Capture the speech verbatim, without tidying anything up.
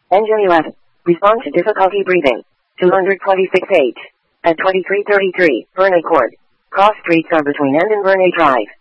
Engine eleven. Respond to difficulty breathing. two hundred twenty-six H. At twenty-three thirty-three, Burnett Court. Cross streets are between End and Burnett Drive.